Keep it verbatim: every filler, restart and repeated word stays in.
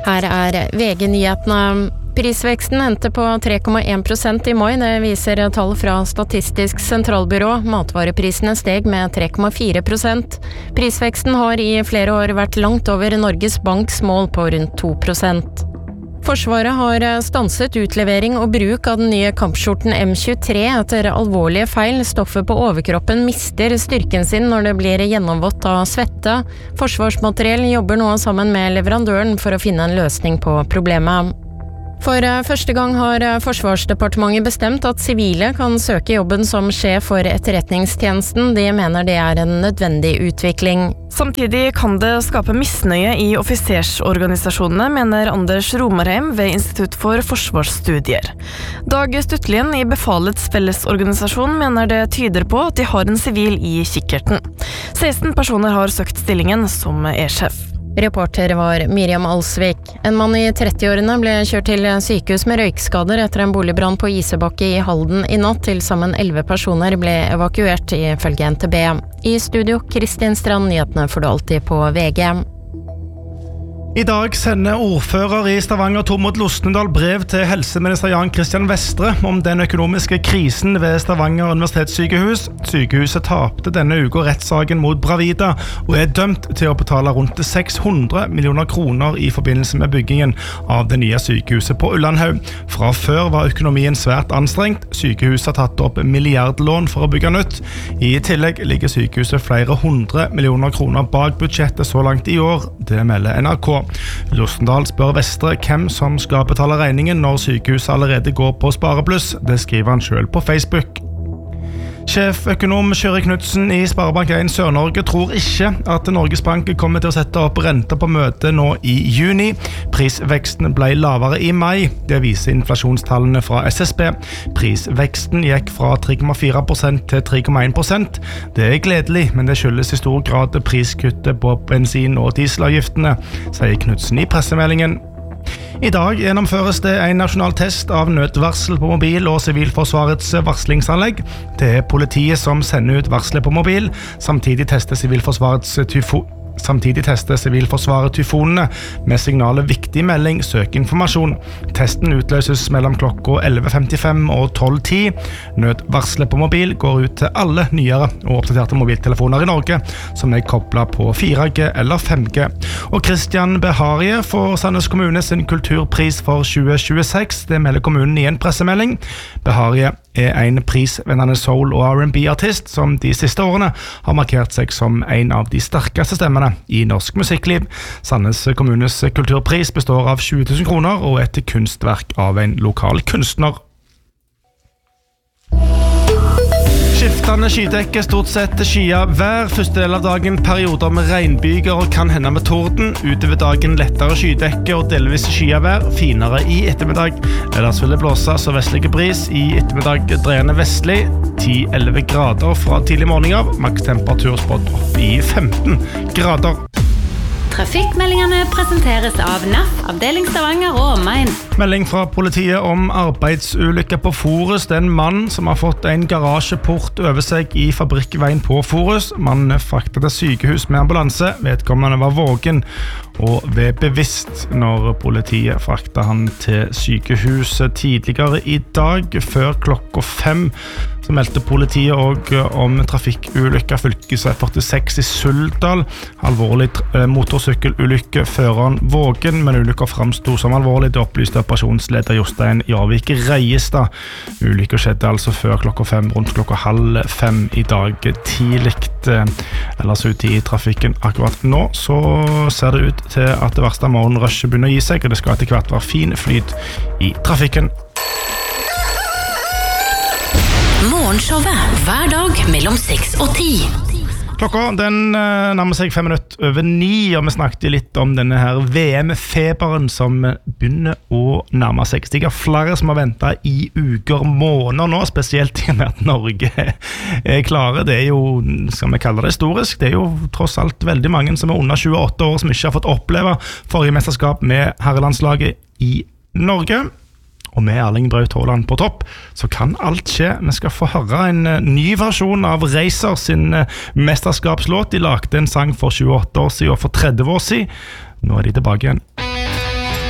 Her er V G-nyhetene. Prisveksten endte på tre komma en prosent i mai, det viser tall fra Statistisk sentralbyrå. Matvareprisene steg med tre komma fire prosent. Prisveksten har i flere år vært langt over Norges Banks mål på rundt to prosent. Forsvaret har stanset utlevering og bruk av den nye kampskjorten M tjuetre etter alvorlige feil. Stoffet på overkroppen mister styrken sin når det blir gjennomvått av svette. Forsvarsmateriell jobber nå sammen med leverandøren for å finne en løsning på problemet. For første gang har Forsvarsdepartementet bestemt at sivile kan søke jobben som sjef for etterretningstjenesten. De mener det er en nødvendig utvikling. Samtidig kan det skape misnøye i offisersorganisasjonene, mener Anders Romerheim ved Institutt for Forsvarsstudier. Dag Stuttlien i Befalets fellesorganisasjon mener det tyder på at de har en sivil i kikkerten. seksten personer har søkt stillingen som E-sjef. Reporter var Miriam Alsvik. En mann i trettiårene ble kjørt til sykehus med røykskader etter en boligbrann på Isebakke i Halden i natt. Til sammen elleve personer ble evakuert ifølge N T B. I studio, Kristin Strand, nyhetene får du alltid på V G. I dag sender ordfører i Stavanger Tormod Losnedal brev til helseminister Jan Christian Vestre om den økonomiske krisen ved Stavanger universitetssykehus. Sykehuset tapte denne uka rettssaken mot Bravida og er dømt til å betale rundt seks hundre millioner kroner i forbindelse med byggingen av det nye sykehuset på Ullandhaug. Fra før var økonomien svært anstrengt. Sykehuset har tatt opp milliardlån for å bygge nytt. I tillegg ligger sykehuset flere hundre millioner kroner bak budsjettet så langt i år. Det melder N R K. Losnedal spør Vestre hvem som skal betale regningen når sykehuset allerede går på sparebluss. Det skriver han selv på Facebook. Sjeføkonom Kjøri Knudsen i Sparebank en Sør-Norge tror ikke at Norges Bank kommer til å sette opp renta på møtet nå i juni. Prisveksten ble lavere i mai. Det viser inflasjonstallene fra S S B. Prisveksten gikk fra tre komma fire prosent til tre komma en prosent. Det er gledelig, men det skyldes i stor grad priskuttet på bensin- og dieselavgiftene, sier Knudsen i pressemeldingen. I dag gjennomføres det en nasjonal test av nødvarsel på mobil og Sivilforsvarets varslingsanlegg. Det er politiet som sender ut varsler på mobil. Samtidig tester Sivilforsvarets tyfo Samtidig tester Sivilforsvaret tyfonene med signalet viktig melding, søk informasjon. Testen utløses mellom klokka elleve femtifem og tolv ti. Nødvarslet på mobil går ut til alle nyere og oppdaterte mobiltelefoner i Norge som er koblet på fire G eller fem G. Og Christian Beharie får Sandnes kommune sin kulturpris for tjue tjueseks. Det melder kommunen i en pressemelding. Beharie er en prisvennende soul- og R and B-artist som de siste årene har markert seg som en av de sterkeste stemmene i norsk musikkliv. Sandnes kommunes kulturpris består av tjue tusen kroner og et kunstverk av en lokal kunstner. Skiftende skydekke, stort sett skya hver første del av dagen, perioder med regnbyger og kan hende med torden. Utover dagen lettere skydekke og delvis skya vær, finere i ettermiddag. Ellers vil det blåse så vestlige bris, i ettermiddag dreiende vestlig, ti til elleve grader fra tidlig morgen av, maks temperatur spådd opp i femten grader. Trafikkmeldingene presenteres av N A F, avdeling Stavanger og omegn. Melding fra politiet om arbeidsulykke på Forus. Det er en mann som har fått en garasjeport over seg i fabrikkveien på Forus. Mannen fraktet til sykehus med ambulanse. Vedkommende var vågen og ved bevisst når politiet fraktet han til sykehuset tidligere i dag. Før klokka fem så meldte politiet også om trafikkulykke fylkesvei førtiseks i Suldal. Alvorlig motorsykkelulykke, føreren vågen, men ulykken fremstod som alvorlig. Det opplyste operasjonsleder Jostein Jarvik Reiestad. Ulykken skjedde altså før klokka fem, rundt klokka halv fem i dag tidligt. Ellers ute i trafikken akkurat nå så ser det ut til at det verste morgenrushet begynner å gi seg, og det skal etter hvert være fin flyt i trafikken. Morgenshowet hver dag mellom seks og ti. Klokka den uh, nærmer seg fem minutter over ni, og vi snakket litt om denne her V M-feberen som begynner å nærme seg. Det er flere som har ventet i uker, måneder nå, spesielt i og med at Norge er klare. Det er jo, skal vi kalle det historisk, det er jo tross alt veldig mange som er under tjueåtte år som ikke har fått oppleve forrige mesterskap med herrelandslaget i Norge. Og med Erling Braut Haaland på topp, så kan alt skje. Vi skal få høre en ny versjon av Racer sin mesterskapslåt. De lagde en sang for tjueåtte år siden og for tretti år siden. Nå er de tilbake igjen.